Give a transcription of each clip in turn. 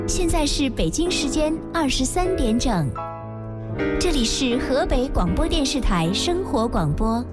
现在是北京时间23点整，这里是河北广播电视台生活广播。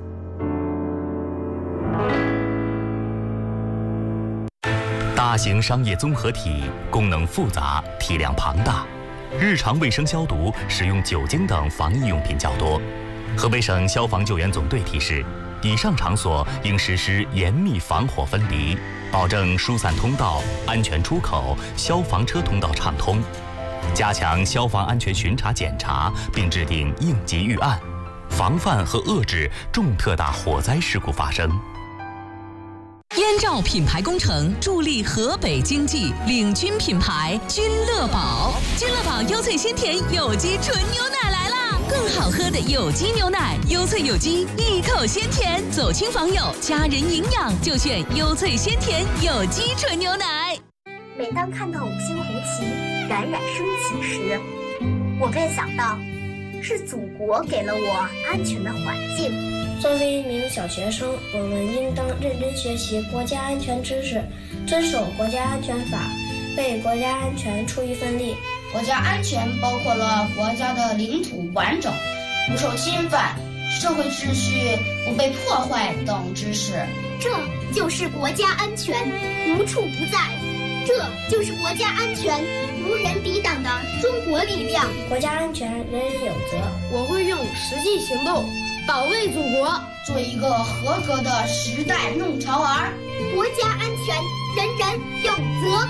大型商业综合体，功能复杂，体量庞大，日常卫生消毒使用酒精等防疫用品较多。河北省消防救援总队提示，以上场所应实施严密防火分离，保证疏散通道、安全出口、消防车通道畅通，加强消防安全巡查检查，并制定应急预案，防范和遏制重特大火灾事故发生。 燕赵品牌工程助力河北经济，领军品牌君乐宝。君乐宝优萃鲜甜有机纯牛奶来啦！更好喝的有机牛奶，优萃有机，一口鲜甜，走亲访友，家人营养就选优萃鲜甜有机纯牛奶。 每当看到5星红旗冉冉升起时，我便想到，是祖国给了我安全的环境。 作为一名小学生，我们应当认真学习国家安全知识，遵守国家安全法，为国家安全出一份力。 国家安全包括了国家的领土完整、不受侵犯、社会秩序不被破坏等知识。 这就是国家安全，无处不在。这就是国家安全无人抵挡的中国力量。 国家安全人人有责， 我会用实际行动保卫祖国， 做一个合格的时代弄潮儿。 国家安全人人有责。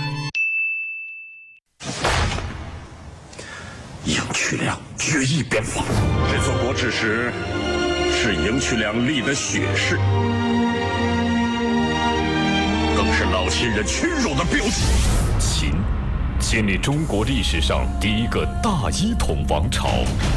赢渠梁决一边防，这座国之时是赢渠梁立的血誓，更是老秦人屈辱的标记。 秦建立中国历史上第一个大一统王朝，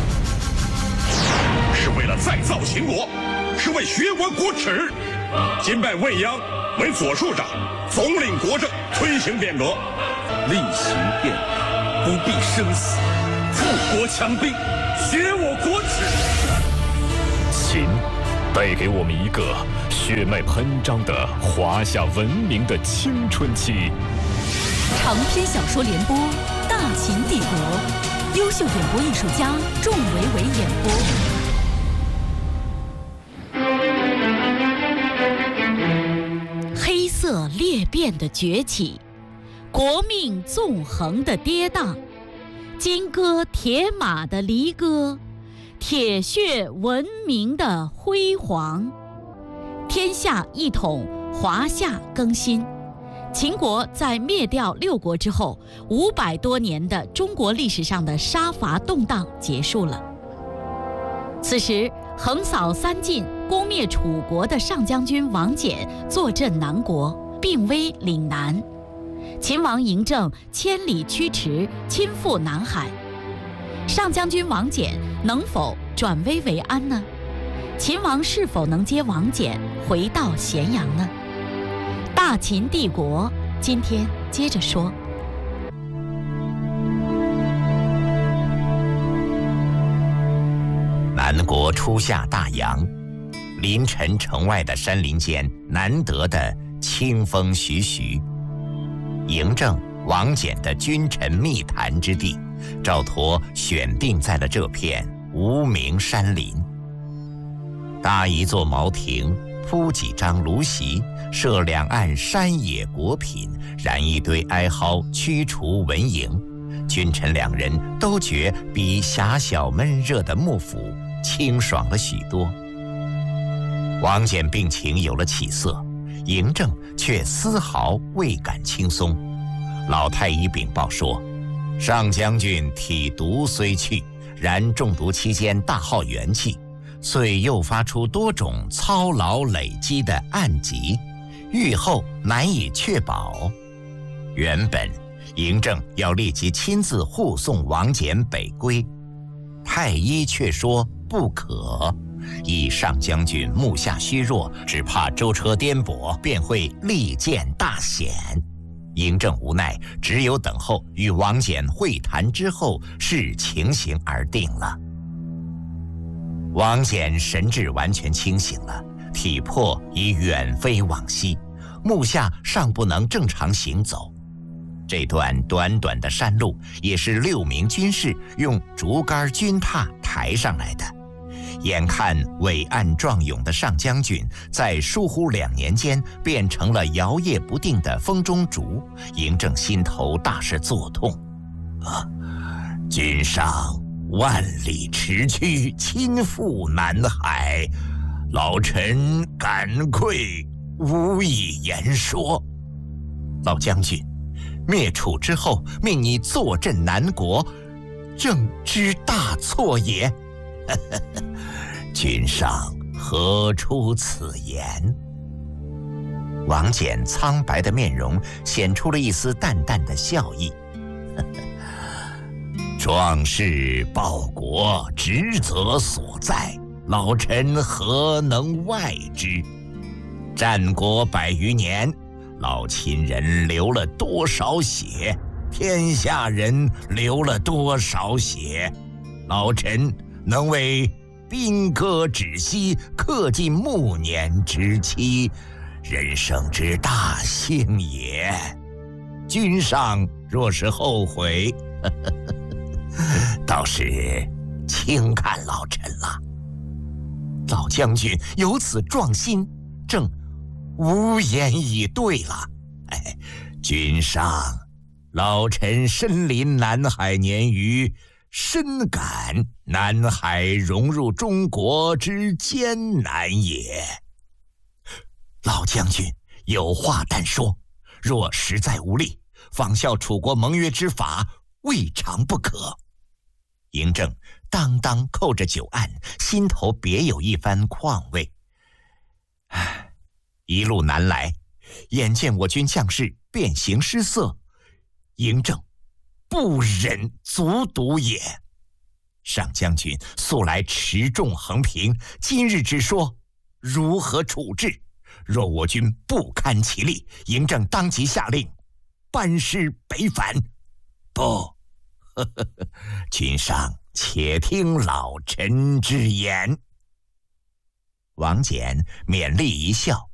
是为了再造秦国，是为学关国耻。今拜未央为左庶长，总领国政，推行变革， 厉行变革，不必生死，富国强兵，学我国耻。 秦带给我们一个血脉喷张的华夏文明的青春期。 长篇小说联播《大秦帝国》，优秀演播艺术家仲维维演播。黑色裂变的崛起，国命纵横的跌宕，金戈铁马的离歌，铁血文明的辉煌。天下一统，华夏更新。秦国在灭掉6国之后，500多年的中国历史上的杀伐动荡结束了。此时，横扫3晋、攻灭楚国的上将军王翦坐镇南国，并威岭南。秦王嬴政千里驱驰，亲赴南海。上将军王翦能否转危为安呢？秦王是否能接王翦回到咸阳呢？大秦帝国，今天接着说。 南国初夏大阳，临陈城外的山林间难得的清风徐徐。嬴政、王翦的君臣密谈之地，赵佗选定在了这片无名山林。搭一座茅亭，铺几张芦席，设两岸山野果品，燃一堆哀蒿，驱除蚊蝇。君臣2人都觉比狭小闷热的幕府清爽了许多。王翦病情有了起色，嬴政却丝毫未感轻松。老太医禀报说，上将军体毒虽去，然中毒期间大耗元气，遂诱发出多种操劳累积的暗疾，愈后难以确保。原本嬴政要立即亲自护送王翦北归，太医却说不可，以上将军目下虚弱，只怕舟车颠簸，便会利见大险。嬴政无奈，只有等候与王翦会谈之后，视情形而定了。王翦神志完全清醒了，体魄已远飞往西，目下尚不能正常行走。 这段短短的山路也是6名军士用竹竿军榻抬上来的。眼看伟岸壮勇的上将军在疏忽2年间变成了摇曳不定的风中烛，嬴政心头大是作痛。君上万里驰驱，亲赴南海，老臣感愧无以言说。老将军，灭楚之后命你坐镇南国，正知大错也。君上何出此言？王翦苍白的面容显出了一丝淡淡的笑意。壮士报国，职责所在，老臣何能外之？战国100余年，老亲人流了多少血，天下人流了多少血，老臣能为兵戈止息，恪尽暮年之期，人生之大幸也。君上若是后悔，倒是轻看老臣了。老将军有此壮心，正无言以对了。君上，老臣身临南海年余，深感南海融入中国之艰难也。老将军有话但说，若实在无力，仿效楚国盟约之法，未尝不可。嬴政当当扣着酒案，心头别有一番况味。一路南来，眼见我军将士变形失色，嬴政不忍卒睹也。上将军素来持重横平，今日只说如何处置？若我军不堪其力，嬴政当即下令班师北返。不，君上且听老臣之言。王翦勉励一笑，